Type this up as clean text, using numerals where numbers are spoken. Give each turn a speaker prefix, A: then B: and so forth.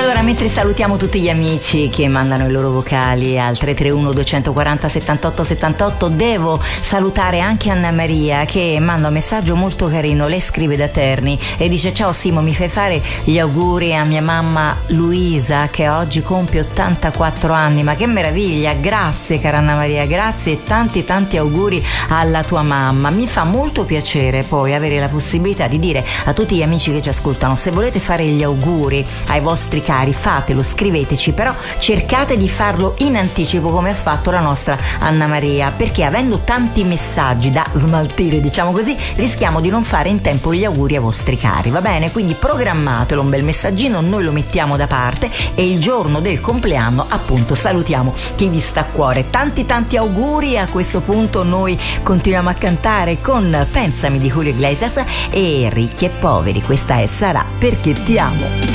A: Allora, mentre salutiamo tutti gli amici che mandano i loro vocali al 331 240 78 78, devo salutare anche Anna Maria che manda un messaggio molto carino. Lei scrive da Terni e dice: ciao Simo, mi fai fare gli auguri a mia mamma Luisa che oggi compie 84 anni. Ma che meraviglia, grazie cara Anna Maria, grazie e tanti auguri alla tua mamma. Mi fa molto piacere poi avere la possibilità di dire a tutti gli amici che ci ascoltano: se volete fare gli auguri ai vostri cari, fatelo, scriveteci, però cercate di farlo in anticipo come ha fatto la nostra Anna Maria, perché avendo tanti messaggi da smaltire, diciamo così, rischiamo di non fare in tempo gli auguri ai vostri cari, va bene? Quindi programmatelo un bel messaggino, noi lo mettiamo da parte e il giorno del compleanno appunto salutiamo chi vi sta a cuore. Tanti auguri. A questo punto noi continuiamo a cantare con Pensami di Julio Iglesias e Ricchi e Poveri. Questa è Sarà perché ti amo.